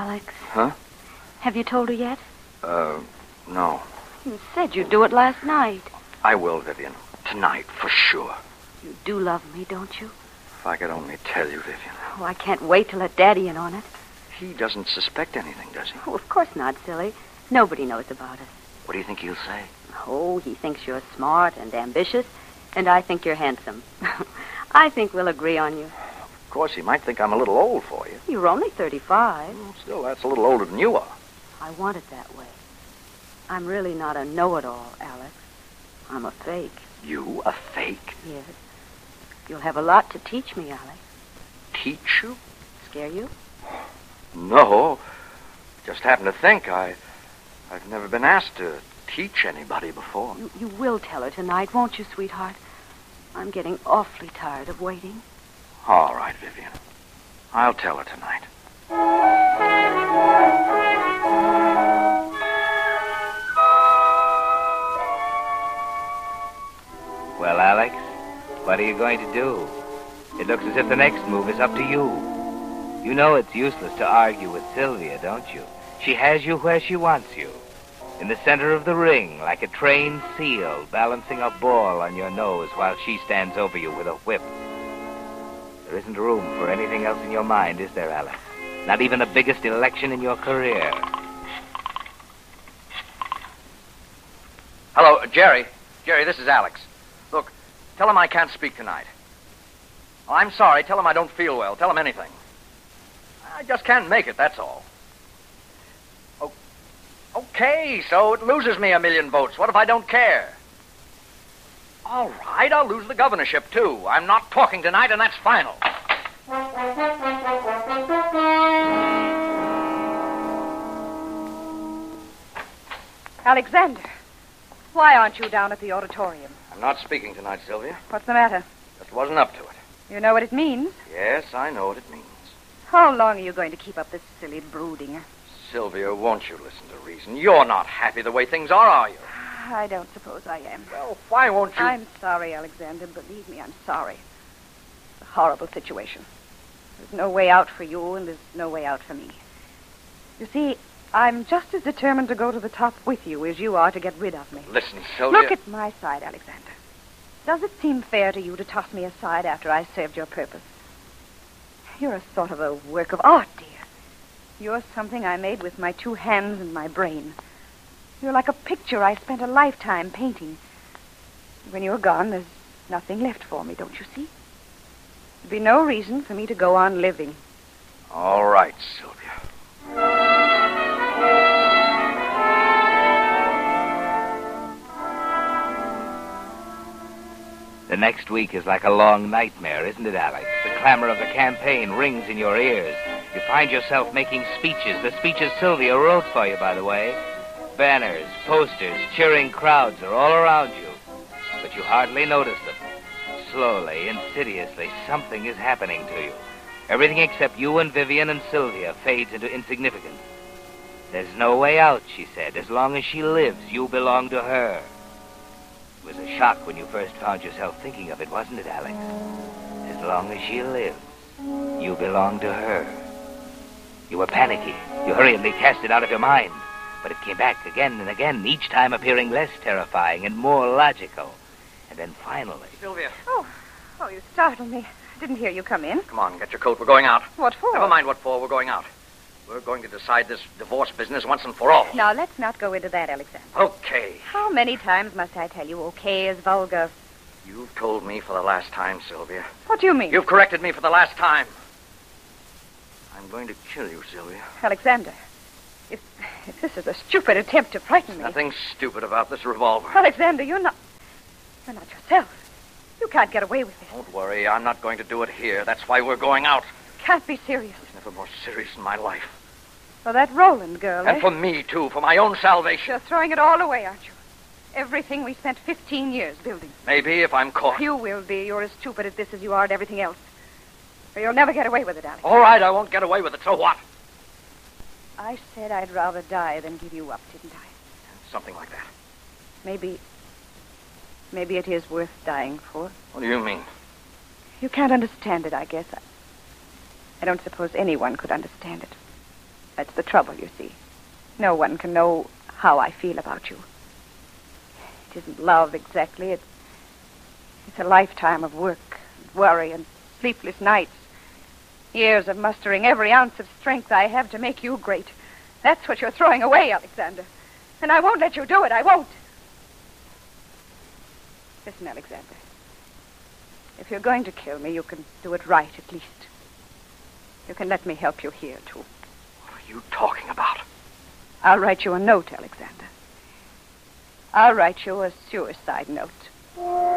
Alex. Huh? Have you told her yet? No. You said you'd do it last night. I will, Vivian. Tonight, for sure. You do love me, don't you? If I could only tell you, Vivian. Oh, I can't wait to let Daddy in on it. He doesn't suspect anything, does he? Oh, of course not, silly. Nobody knows about us. What do you think he'll say? Oh, he thinks you're smart and ambitious, and I think you're handsome. I think we'll agree on you. Of course, he might think I'm a little old for you. You're only 35. Well, still, that's a little older than you are. I want it that way. I'm really not a know-it-all, Alex. I'm a fake. You? A fake? Yes. You'll have a lot to teach me, Alex. Teach you? Scare you? No. Just happen to think I've never been asked to teach anybody before. You will tell her tonight, won't you, sweetheart? I'm getting awfully tired of waiting. All right, Vivian. I'll tell her tonight. Well, Alex, what are you going to do? It looks as if the next move is up to you. You know it's useless to argue with Sylvia, don't you? She has you where she wants you. In the center of the ring, like a trained seal balancing a ball on your nose while she stands over you with a whip. There isn't room for anything else in your mind, is there, Alex? Not even the biggest election in your career. Hello, Jerry. Jerry, this is Alex. Look, tell him I can't speak tonight. Oh, I'm sorry. Tell him I don't feel well. Tell him anything. I just can't make it, that's all. Oh, okay, so it loses me 1 million votes. What if I don't care? All right, I'll lose the governorship, too. I'm not talking tonight, and that's final. Alexander, why aren't you down at the auditorium? I'm not speaking tonight, Sylvia. What's the matter? Just wasn't up to it. You know what it means? Yes, I know what it means. How long are you going to keep up this silly brooding? Sylvia, won't you listen to reason? You're not happy the way things are you? I don't suppose I am. Well, why won't you... I'm sorry, Alexander. Believe me, I'm sorry. It's a horrible situation. There's no way out for you, and there's no way out for me. You see, I'm just as determined to go to the top with you as you are to get rid of me. Listen, Sylvia... Look at my side, Alexander. Does it seem fair to you to toss me aside after I served your purpose? You're a sort of a work of art, dear. You're something I made with my 2 hands and my brain. You're like a picture I spent a lifetime painting. When you're gone, there's nothing left for me, don't you see? There'd be no reason for me to go on living. All right, Sylvia. The next week is like a long nightmare, isn't it, Alex? The clamor of the campaign rings in your ears. You find yourself making speeches. The speeches Sylvia wrote for you, by the way. Banners, posters, cheering crowds are all around you. But you hardly notice them. Slowly, insidiously, something is happening to you. Everything except you and Vivian and Sylvia fades into insignificance. There's no way out, she said. As long as she lives, you belong to her. It was a shock when you first found yourself thinking of it, wasn't it, Alex? As long as she lives, you belong to her. You were panicky. You hurriedly cast it out of your mind. But it came back again and again, each time appearing less terrifying and more logical. And then finally... Sylvia. Oh, you startled me. I didn't hear you come in. Come on, get your coat. We're going out. What for? Never mind what for. We're going out. We're going to decide this divorce business once and for all. Now, let's not go into that, Alexander. Okay. How many times must I tell you okay is vulgar? You've told me for the last time, Sylvia. What do you mean? You've corrected me for the last time. I'm going to kill you, Sylvia. Alexander, if this is a stupid attempt to frighten me... Nothing stupid about this revolver. Alexander, you're not yourself. You can't get away with this. Don't worry, I'm not going to do it here. That's why we're going out. Can't be serious. I was never more serious in my life. For that Roland girl, And for me, too, for my own salvation. You're throwing it all away, aren't you? Everything we spent 15 years building. Maybe if I'm caught. You will be. You're as stupid at this as you are at everything else. But you'll never get away with it, Alex. All right, I won't get away with it. So what? I said I'd rather die than give you up, didn't I? Something like that. Maybe it is worth dying for. What do you mean? You can't understand it, I guess. I don't suppose anyone could understand it. That's the trouble, you see. No one can know how I feel about you. It isn't love exactly. It's a lifetime of work, and worry, and sleepless nights. Years of mustering every ounce of strength I have to make you great. That's what you're throwing away, Alexander. And I won't let you do it. I won't. Listen, Alexander. If you're going to kill me, you can do it right, at least. You can let me help you here, too. What are you talking about? I'll write you a note, Alexander. I'll write you a suicide note.